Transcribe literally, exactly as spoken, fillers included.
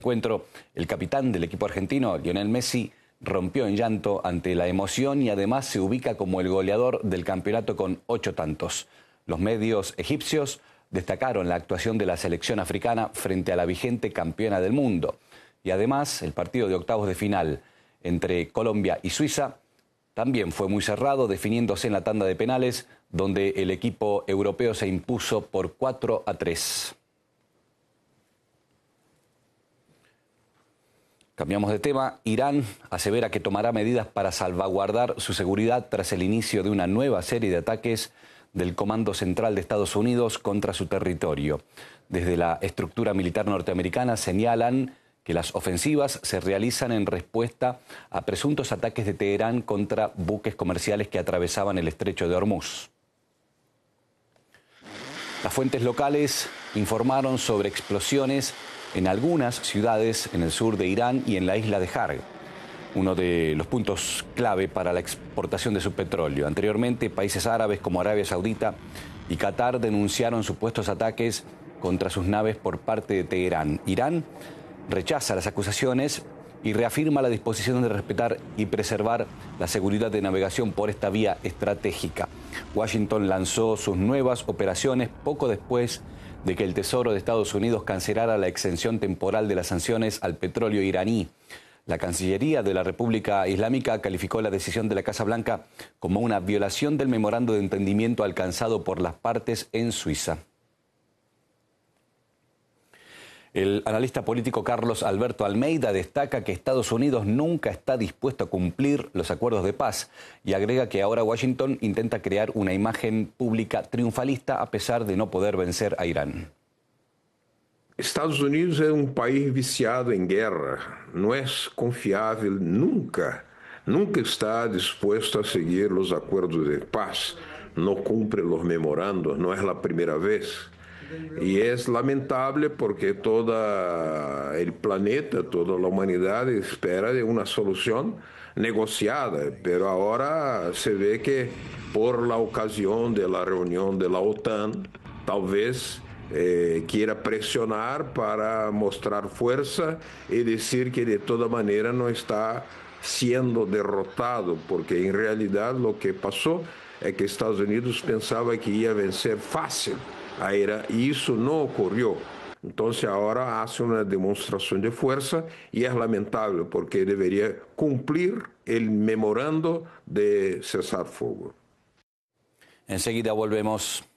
Encuentro, el capitán del equipo argentino, Lionel Messi, rompió en llanto ante la emoción y además se ubica como el goleador del campeonato con ocho tantos. Los medios egipcios destacaron la actuación de la selección africana frente a la vigente campeona del mundo. Y además, el partido de octavos de final entre Colombia y Suiza también fue muy cerrado, definiéndose en la tanda de penales, donde el equipo europeo se impuso por cuatro a tres. Cambiamos de tema. Irán asevera que tomará medidas para salvaguardar su seguridad tras el inicio de una nueva serie de ataques del Comando Central de Estados Unidos contra su territorio. Desde la estructura militar norteamericana señalan que las ofensivas se realizan en respuesta a presuntos ataques de Teherán contra buques comerciales que atravesaban el estrecho de Hormuz. Las fuentes locales informaron sobre explosiones en algunas ciudades en el sur de Irán y en la isla de Harg, uno de los puntos clave para la exportación de su petróleo. Anteriormente, países árabes como Arabia Saudita y Qatar denunciaron supuestos ataques contra sus naves por parte de Teherán. Irán rechaza las acusaciones y reafirma la disposición de respetar y preservar la seguridad de navegación por esta vía estratégica. Washington lanzó sus nuevas operaciones poco después de que el Tesoro de Estados Unidos cancelara la exención temporal de las sanciones al petróleo iraní. La Cancillería de la República Islámica calificó la decisión de la Casa Blanca como una violación del memorando de entendimiento alcanzado por las partes en Suiza. El analista político Carlos Alberto Almeida destaca que Estados Unidos nunca está dispuesto a cumplir los acuerdos de paz y agrega que ahora Washington intenta crear una imagen pública triunfalista a pesar de no poder vencer a Irán. Estados Unidos é um país viciado em guerra, não é confiável nunca, nunca está disposto a seguir os acordos de paz, não cumpre os memorandos, não é a primeira vez. Y es lamentable porque todo el planeta, toda la humanidad espera de una solución negociada, pero ahora se ve que por la ocasión de la reunión de la OTAN, tal vez eh, quiera presionar para mostrar fuerza y decir que de toda manera no está siendo derrotado, porque en realidad lo que pasó es que Estados Unidos pensaba que iba a vencer fácil a Irán, y eso no ocurrió. Entonces ahora hace una demostración de fuerza y es lamentable porque debería cumplir el memorando de cesar fuego. Enseguida volvemos.